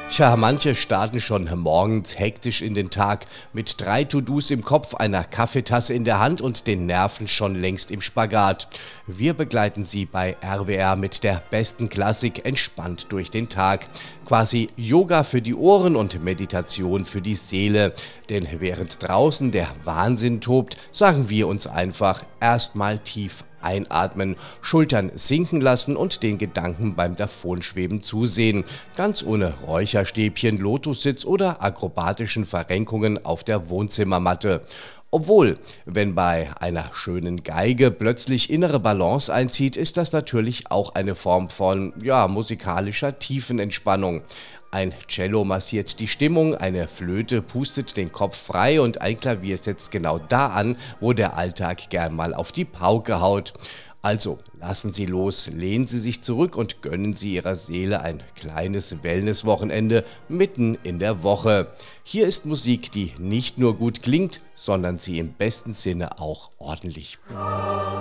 Tja, manche starten schon morgens hektisch in den Tag mit 3 To-Dos im Kopf, einer Kaffeetasse in der Hand und den Nerven schon längst im Spagat. Wir begleiten Sie bei RWR mit der besten Klassik entspannt durch den Tag. Quasi Yoga für die Ohren und Meditation für die Seele. Denn während draußen der Wahnsinn tobt, sagen wir uns einfach erstmal tief einatmen, Schultern sinken lassen und den Gedanken beim Davonschweben zusehen. Ganz ohne Räucherstäbchen, Lotussitz oder akrobatischen Verrenkungen auf der Wohnzimmermatte. Obwohl, wenn bei einer schönen Geige plötzlich innere Balance einzieht, ist das natürlich auch eine Form von, musikalischer Tiefenentspannung. Ein Cello massiert die Stimmung, eine Flöte pustet den Kopf frei und ein Klavier setzt genau da an, wo der Alltag gern mal auf die Pauke haut. Also, lassen Sie los, lehnen Sie sich zurück und gönnen Sie Ihrer Seele ein kleines Wellnesswochenende mitten in der Woche. Hier ist Musik, die nicht nur gut klingt, sondern Sie im besten Sinne auch ordentlich